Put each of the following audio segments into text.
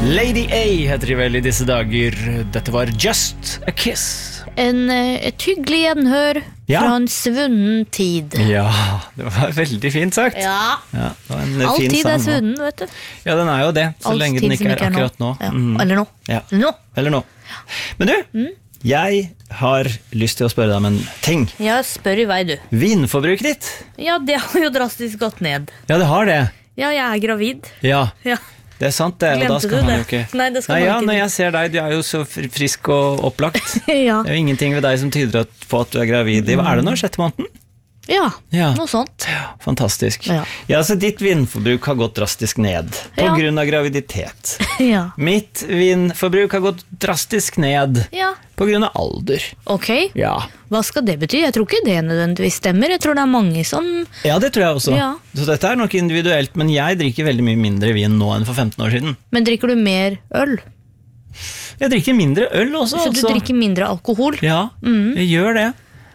Lady A heter de vel I disse dager. Dette var Just a Kiss. Et hyggelig gjenhør fra en svunnen tid. Ja, det var veldig fint sagt. Ja, det var en all fin tid sang, svunnen, vet du. Ja, den jo det, så All lenge tid den ikke som akkurat nå. Ja. Eller nå. Ja. Nå. Eller nå. Men du, jeg har lyst til å spørre deg om en ting. Ja, spør I vei du. Vinforbruket ditt? Ja, det har jo drastisk gått ned. Ja, det har det. Ja, jeg gravid. Ja, Ja. det sant det, og da Glemte skal du man det? jo ikke... Nei, det skal man ikke. Når jeg ser deg, du jo så frisk og opplagt. Ja. Det jo ingenting ved deg som tyder på at du gravid. Hva det nå, 6. måneden? Ja, Ja. noe sånt. Fantastisk. Ja. Ja, så ditt vinforbruk har gått drastisk ned på Ja. grunn av graviditet. Ja. Mitt vinforbruk har gått drastisk ned Ja. på grunn av alder. Ok, Ja. hva skal det bety? Jeg tror ikke det nødvendigvis stemmer. Jeg tror det mange som... Ja, det tror jeg også. Ja. Så dette nok individuelt, men jeg drikker veldig mye mindre vin nå enn for 15 år siden. Men drikker du mer øl? Jeg drikker mindre øl også. Så du drikker mindre alkohol? Ja, jeg gjør det.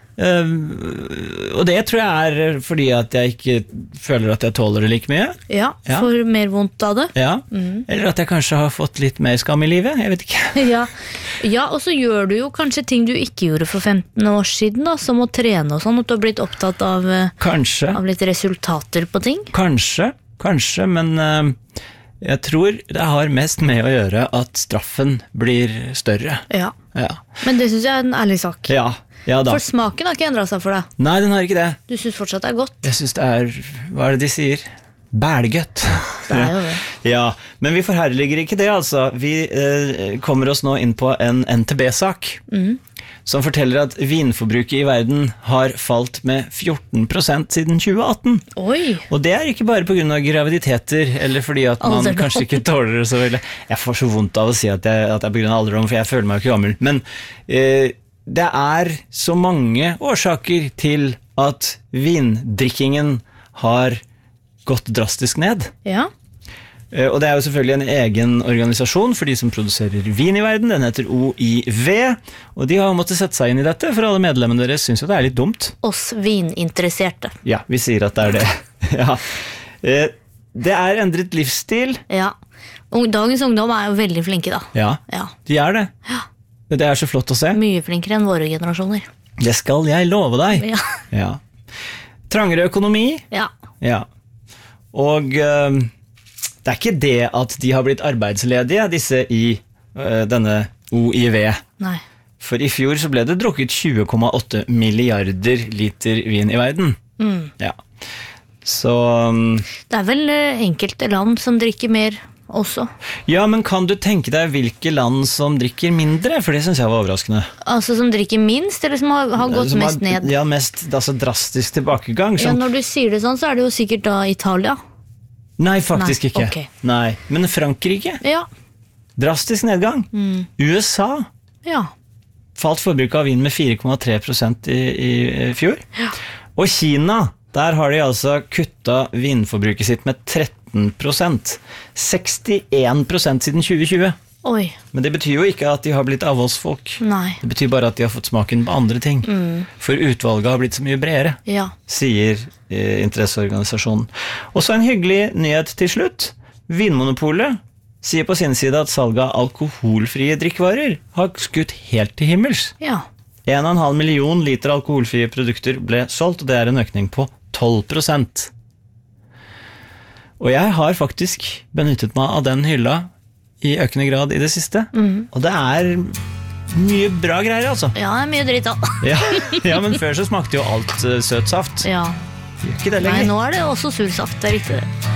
Og det tror jeg fordi at jeg ikke føler at jeg tåler det like mye. Ja, Ja. får mer vondt av det. Ja. Eller at jeg kanskje har fått litt mer skam I livet, jeg vet ikke. Ja. Ja, og så gjør du jo kanskje ting du ikke gjorde for 15 år siden, da, som å trene og sånn, at du har blitt opptatt av Kanskje, litt resultater på ting. kanskje, men jeg tror det har mest med å gjøre at straffen blir større. Ja. Ja, Men det synes jeg en ærlig sak. ja da. For smaken har ikke endret seg for deg. Nei, den har ikke det. Du synes fortsatt det er godt. Jeg synes det hva det de sier? Bælgøtt. Det er jo det. Ja, men vi forherliger ikke det, altså. Vi kommer oss nå inn på en NTB-sak, som forteller at vinforbruket I verden har falt med 14% siden 2018. Oi! Og det ikke bare på grunn av graviditeter, eller fordi at man Alderdom. kanskje ikke tåler det så veldig. Jeg får så vondt av å si at det på grunn av alderdom, for jeg føler meg jo ikke gammel. Men det så mange årsaker til at vindrikkingen har gått drastisk ned. Ja. Og det jo selvfølgelig en egen organisasjon for de som produserer vin I verden. Den heter OIV, og de har måttet sette seg inn I dette, for alle medlemmene deres synes jo det litt dumt. Oss vininteresserte. Ja, vi sier at det det. Ja. Det endret livsstil. Ja. Dagens ungdom jo veldig flinke da. Ja, Ja. de det. Det så flott å se. Mye flinkere enn våre generasjoner. Det skal jeg love deg. Ja. Ja. Trangere økonomi. Ja. Ja. Og det ikke det at de har blitt arbeidsledige, disse I denne OIV. Nei. For I fjor så ble det drukket 20,8 milliarder liter vin I verden. Ja. Så Det vel enkelte land som drikker mer også. ja, men kan du tenke deg hvilke land som drikker mindre? For det synes jeg var overraskende. Altså som drikker minst, eller som har gått Som mest ned. Ja, mest altså drastisk tilbakegang. Ja, Som, når du sier det sånn, så det jo sikkert da Italia. nei, faktisk Nei, ikke. ok. Nei, men Frankrike, Ja. drastisk nedgang. USA Ja. falt forbruket av vin med 4,3% I fjor. Ja. Og Kina, der har de altså kuttet vinforbruket sitt med 13%. 61% siden 2020. Oi. Men det betyr jo ikke at de har blitt avholdsfolk. Nei. Det betyr bare at de har fått smaken på andre ting. For utvalget har blitt så mye bredere, Ja. sier interesseorganisasjonen. Og så en hyggelig nyhet til slutt. Vinmonopolet sier på sin side at salget av alkoholfrie drikkevarer har skutt helt til himmels. Ja. 1,5 million liter alkoholfrie produkter ble solgt, og det en økning på 12%. Og jeg har faktisk benyttet meg av den hylla I økende grad I det siste. Og det mye bra greier, altså. Ja, det mye dritt da. Ja, men før så smakte jo alt søt saft. Ja. Gjør ikke det Nei, lenger. nå det også sursaft, det riktig det.